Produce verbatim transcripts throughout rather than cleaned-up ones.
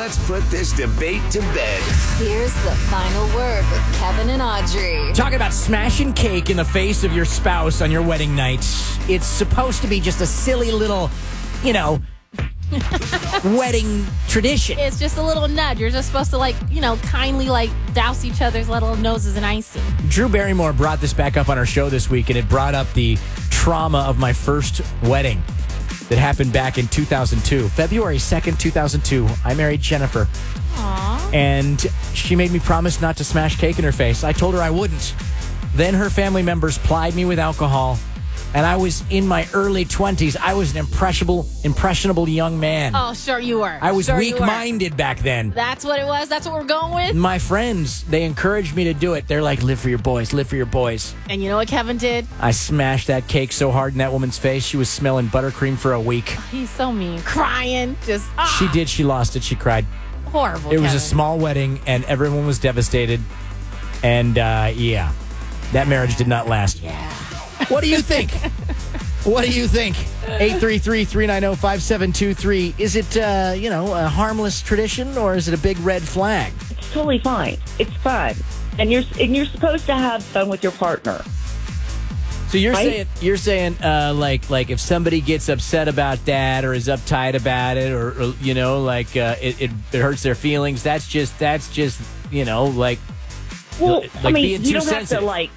Let's put this debate to bed. Here's the final word with Kevin and Audrey. Talking about smashing cake in the face of your spouse on your wedding night. It's supposed to be just a silly little, you know, wedding tradition. It's just a little nudge. You're just supposed to, like, you know, kindly, like, douse each other's little noses in icing. Drew Barrymore brought this back up on our show this week, and it brought up the trauma of my first wedding that happened back in two thousand two. February second, two thousand two. I married Jennifer. Aww. And she made me promise not to smash cake in her face. I told her I wouldn't. Then her family members plied me with alcohol. And I was in my early twenties. I was an impressionable, impressionable young man. Oh, sure you were. I was sure you were. weak-minded back then. That's what it was? That's what we're going with? My friends, they encouraged me to do it. They're like, live for your boys, live for your boys. And you know what Kevin did? I smashed that cake so hard in that woman's face, she was smelling buttercream for a week. He's so mean. Crying. Just, ah. She did. She lost it. She cried. Horrible, It Kevin. was a small wedding, and everyone was devastated. And, uh, yeah, that marriage did not last. Yeah. What do you think? What do you think? eight three three, three nine zero, five seven two three. Is it, uh, you know, a harmless tradition, or is it a big red flag? It's totally fine. It's fun. And you're and you're supposed to have fun with your partner. So you're right? saying you're saying uh, like like if somebody gets upset about that or is uptight about it or, or you know like uh, it, it it hurts their feelings. That's just that's just you know like Well, like I mean, being you too don't sensitive. have to like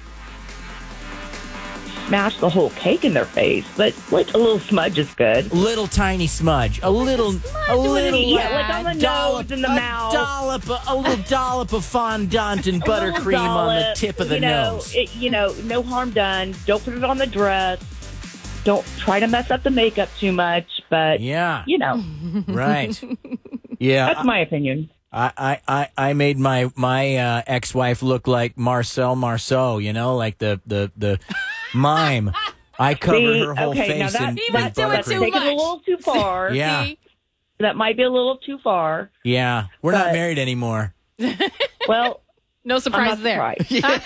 smash the whole cake in their face, but like a little smudge is good. Little tiny smudge, a little, a little, Yeah, like on the dollop, nose and the a mouth. dollop, a, a little dollop of fondant and A little buttercream on the dollop, tip of the you know, nose. It, you know, no harm done. Don't put it on the dress. Don't try to mess up the makeup too much, but Yeah, you know, right. Yeah, that's my opinion. I, I, I, I made my my uh, ex-wife look like Marcel Marceau, you know, like the the the mime. I covered See, her whole okay, now face that- in, He in was doing That's too buttercream. taking it a much. little too far. Yeah, See? That might be a little too far. yeah. We're not But- married anymore. Well, No I'm surprise not there. surprised.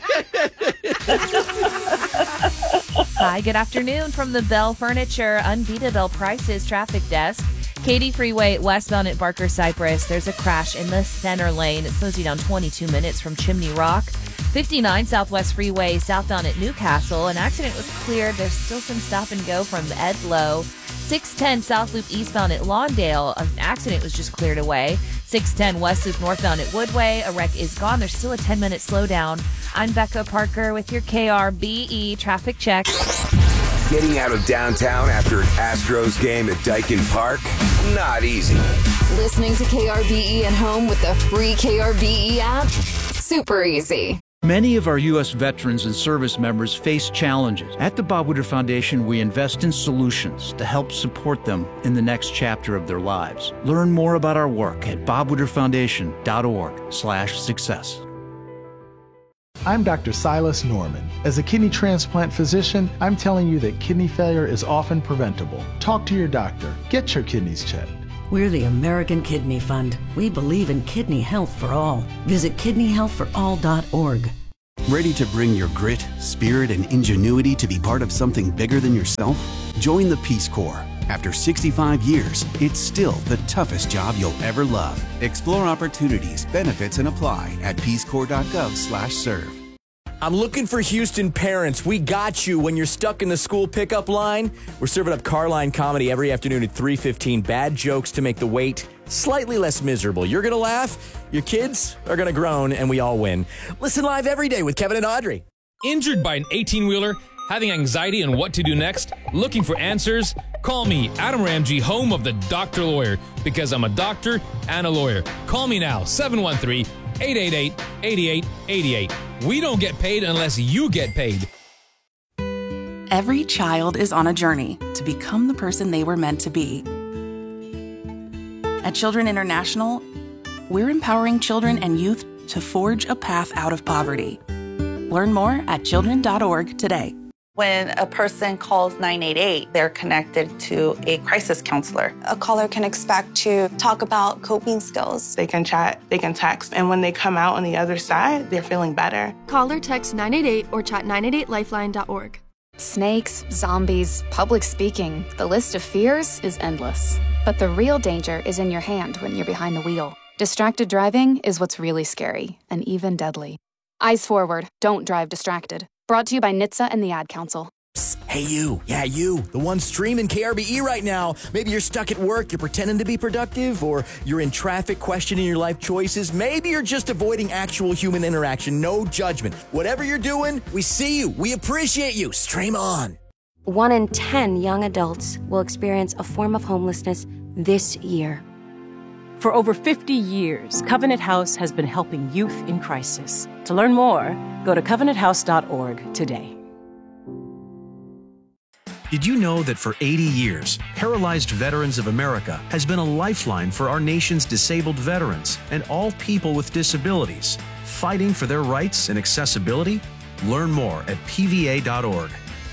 Hi, good afternoon from the Bell Furniture Unbeatable Prices Traffic Desk. Katy Freeway westbound at Barker Cypress. There's a crash in the center lane. It slows you down twenty-two minutes from Chimney Rock. fifty-nine Southwest Freeway southbound at Newcastle. An accident was cleared. There's still some stop and go from Edlow. six ten South Loop eastbound at Lawndale. An accident was just cleared away. six ten West Loop northbound at Woodway. A wreck is gone. There's still a ten minute slowdown. I'm Becca Parker with your K R B E traffic check. Getting out of downtown after an Astros game at Dyken Park? Not easy. Listening to K R B E at home with the free K R B E app? Super easy. Many of our U S veterans and service members face challenges. At the Bob Woodward Foundation, we invest in solutions to help support them in the next chapter of their lives. Learn more about our work at bob woodward foundation dot org slash success. I'm Doctor Silas Norman. As a kidney transplant physician, I'm telling you that kidney failure is often preventable. Talk to your doctor. Get your kidneys checked. We're the American Kidney Fund. We believe in kidney health for all. Visit kidney health for all dot org. Ready to bring your grit, spirit, and ingenuity to be part of something bigger than yourself? Join the Peace Corps. After sixty-five years, it's still the toughest job you'll ever love. Explore opportunities, benefits, and apply at peace corps dot gov slash serve. I'm looking for Houston parents. We got you when you're stuck in the school pickup line. We're serving up Carline comedy every afternoon at three fifteen. Bad jokes to make the wait slightly less miserable. You're going to laugh, your kids are going to groan, and we all win. Listen live every day with Kevin and Audrey. Injured by an eighteen-wheeler? Having anxiety on what to do next? Looking for answers? Call me, Adam Ramsey, home of the Doctor Lawyer, because I'm a doctor and a lawyer. Call me now, seven one three, eight eight eight, eight eight eight eight. We don't get paid unless you get paid. Every child is on a journey to become the person they were meant to be. At Children International, we're empowering children and youth to forge a path out of poverty. Learn more at children dot org today. When a person calls nine eight eight, they're connected to a crisis counselor. A caller can expect to talk about coping skills. They can chat, they can text, and when they come out on the other side, they're feeling better. Call or text nine eight eight or chat nine eight eight lifeline dot org. Snakes, zombies, public speaking. The list of fears is endless. But the real danger is in your hand when you're behind the wheel. Distracted driving is what's really scary and even deadly. Eyes forward. Don't drive distracted. Brought to you by N H T S A and the Ad Council. Psst, hey you, yeah you, the one streaming K R B E right now. Maybe you're stuck at work, you're pretending to be productive, or you're in traffic questioning your life choices. Maybe you're just avoiding actual human interaction, no judgment. Whatever you're doing, we see you, we appreciate you. Stream on. One in ten young adults will experience a form of homelessness this year. For over fifty years, Covenant House has been helping youth in crisis. To learn more, go to covenant house dot org today. Did you know that for eighty years, Paralyzed Veterans of America has been a lifeline for our nation's disabled veterans and all people with disabilities, fighting for their rights and accessibility? Learn more at P V A dot org.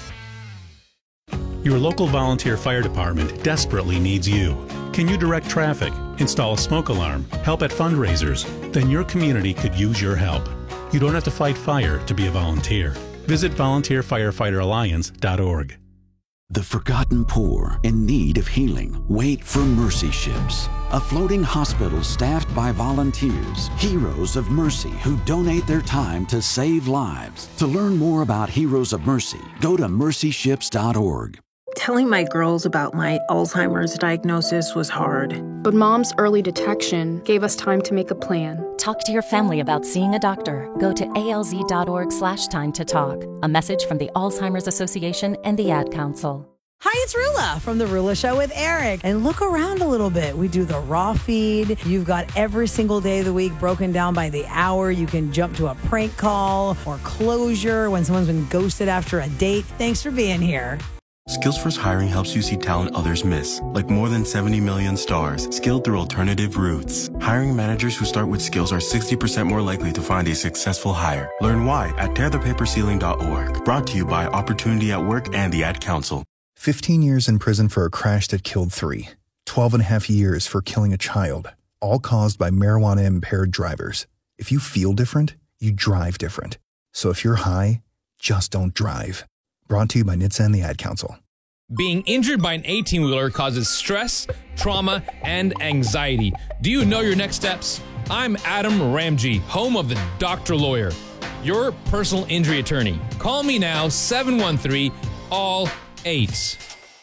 Your local volunteer fire department desperately needs you. Can you direct traffic, install a smoke alarm, help at fundraisers? Then your community could use your help. You don't have to fight fire to be a volunteer. Visit volunteer firefighter alliance dot org. The forgotten poor in need of healing wait for Mercy Ships, a floating hospital staffed by volunteers, heroes of mercy who donate their time to save lives. To learn more about Heroes of Mercy, go to mercy ships dot org. Telling my girls about my Alzheimer's diagnosis was hard. But Mom's early detection gave us time to make a plan. Talk to your family about seeing a doctor. Go to A L Z dot org slash time to talk. A message from the Alzheimer's Association and the Ad Council. Hi, it's Rula from The Rula Show with Eric. And look around a little bit. We do the raw feed. You've got every single day of the week broken down by the hour. You can jump to a prank call or closure when someone's been ghosted after a date. Thanks for being here. Skillsforce Hiring helps you see talent others miss, like more than seventy million stars, skilled through alternative routes. Hiring managers who start with skills are sixty percent more likely to find a successful hire. Learn why at tear the paper ceiling dot org. Brought to you by Opportunity at Work and the Ad Council. fifteen years in prison for a crash that killed three. twelve and a half years for killing a child, all caused by marijuana-impaired drivers. If you feel different, you drive different. So if you're high, just don't drive. Brought to you by N H T S A and the Ad Council. Being injured by an eighteen-wheeler causes stress, trauma, and anxiety. Do you know your next steps? I'm Adam Ramsey, home of the Doctor Lawyer, your personal injury attorney. Call me now, seven one three, all eight.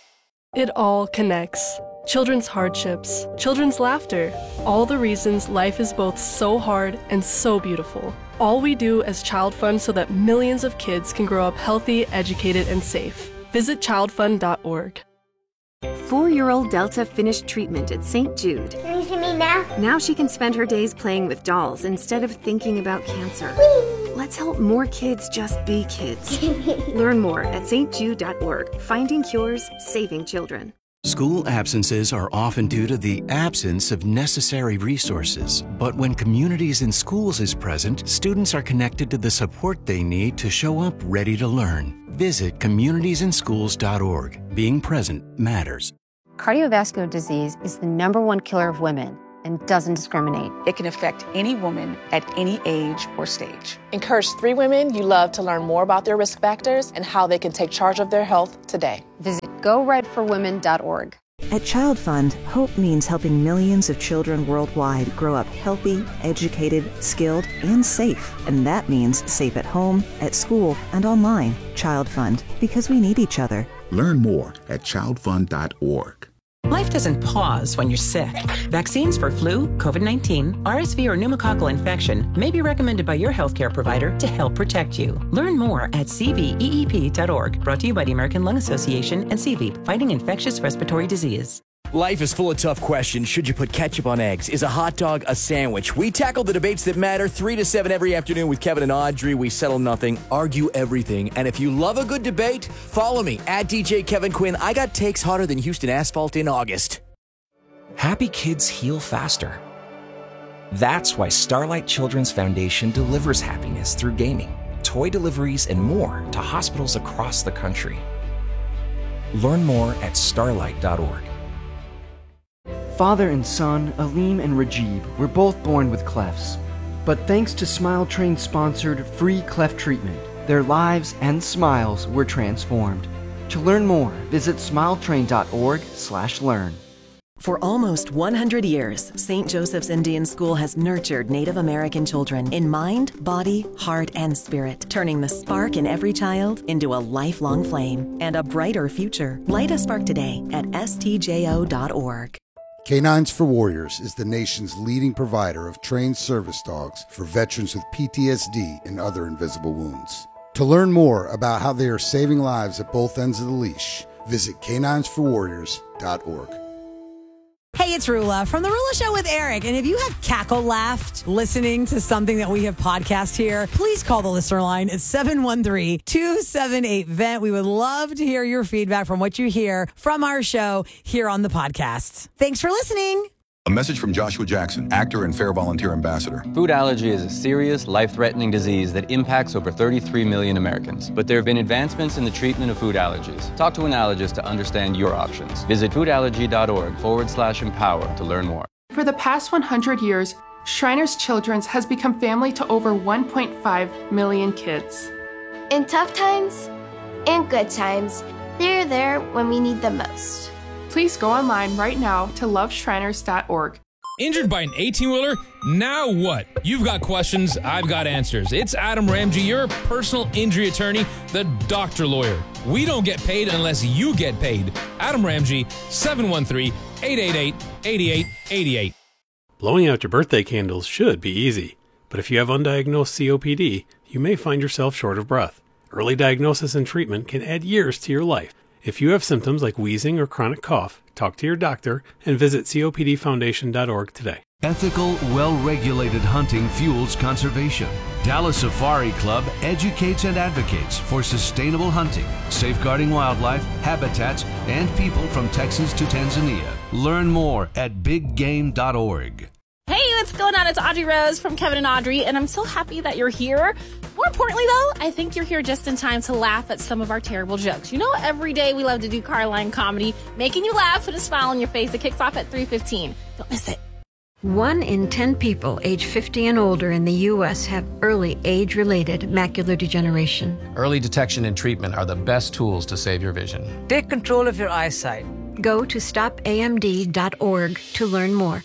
It all connects. Children's hardships, children's laughter, all the reasons life is both so hard and so beautiful. All we do as Child Fund so that millions of kids can grow up healthy, educated, and safe. Visit child fund dot org. Four-year-old Delta finished treatment at Saint Jude. Can you see me now? Now she can spend her days playing with dolls instead of thinking about cancer. Whee! Let's help more kids just be kids. Learn more at saint jude dot org. Finding cures, saving children. School absences are often due to the absence of necessary resources. But when Communities in Schools is present, students are connected to the support they need to show up ready to learn. Visit communities in schools dot org. Being present matters. Cardiovascular disease is the number one killer of women and doesn't discriminate. It can affect any woman at any age or stage. Encourage three women you love to learn more about their risk factors and how they can take charge of their health today. Visit go red for women dot org. At Child Fund, hope means helping millions of children worldwide grow up healthy, educated, skilled, and safe. And that means safe at home, at school, and online. Child Fund, because we need each other. Learn more at child fund dot org. Life doesn't pause when you're sick. Vaccines for flu, COVID nineteen, R S V, or pneumococcal infection may be recommended by your healthcare provider to help protect you. Learn more at c v e e p dot org. Brought to you by the American Lung Association and C V, fighting infectious respiratory disease. Life is full of tough questions. Should you put ketchup on eggs? Is a hot dog a sandwich? We tackle the debates that matter three to seven every afternoon with Kevin and Audrey. We settle nothing, argue everything. And if you love a good debate, follow me at D J Kevin Quinn. I got takes hotter than Houston asphalt in August. Happy kids heal faster. That's why Starlight Children's Foundation delivers happiness through gaming, toy deliveries, and more to hospitals across the country. Learn more at starlight dot org. Father and son, Aleem and Rajib, were both born with clefts. But thanks to Smile Train's sponsored free cleft treatment, their lives and smiles were transformed. To learn more, visit smile train dot org slash learn. For almost one hundred years, Saint Joseph's Indian School has nurtured Native American children in mind, body, heart, and spirit, turning the spark in every child into a lifelong flame and a brighter future. Light a spark today at S T J O dot org. Canines for Warriors is the nation's leading provider of trained service dogs for veterans with P T S D and other invisible wounds. To learn more about how they are saving lives at both ends of the leash, visit canines for warriors dot org. Hey, it's Rula from The Rula Show with Eric. And if you have cackle laughed listening to something that we have podcast here, please call the listener line at seven one three, two seven eight, V E N T. We would love to hear your feedback from what you hear from our show here on the podcast. Thanks for listening. A message from Joshua Jackson, actor and Fair Volunteer Ambassador. Food allergy is a serious, life-threatening disease that impacts over thirty-three million Americans. But there have been advancements in the treatment of food allergies. Talk to an allergist to understand your options. Visit foodallergy.org forward slash empower to learn more. For the past one hundred years, Shriners Children's has become family to over one point five million kids. In tough times and good times, they're there when we need them most. Please go online right now to love shriners dot org. Injured by an eighteen-wheeler? Now what? You've got questions, I've got answers. It's Adam Ramsey, your personal injury attorney, the doctor lawyer. We don't get paid unless you get paid. Adam Ramsey, seven one three, eight eight eight, eight eight eight eight. Blowing out your birthday candles should be easy, but if you have undiagnosed C O P D, you may find yourself short of breath. Early diagnosis and treatment can add years to your life. If you have symptoms like wheezing or chronic cough, talk to your doctor and visit C O P D foundation dot org today. Ethical, well-regulated hunting fuels conservation. Dallas Safari Club educates and advocates for sustainable hunting, safeguarding wildlife, habitats, and people from Texas to Tanzania. Learn more at big game dot org. Hey, what's going on? It's Audrey Rose from Kevin and Audrey, and I'm so happy that you're here. More importantly, though, I think you're here just in time to laugh at some of our terrible jokes. You know, every day we love to do Carline comedy, making you laugh with a smile on your face. It kicks off at three fifteen. Don't miss it. One in ten people age fifty and older in the U S have early age-related macular degeneration. Early detection and treatment are the best tools to save your vision. Take control of your eyesight. Go to stop A M D dot org to learn more.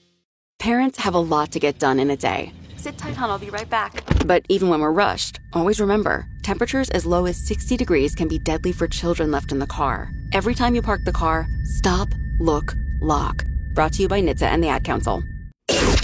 Parents have a lot to get done in a day. Sit tight, hon. I'll be right back. But even when we're rushed, always remember, temperatures as low as sixty degrees can be deadly for children left in the car. Every time you park the car, stop, look, lock. Brought to you by N H T S A and the Ad Council.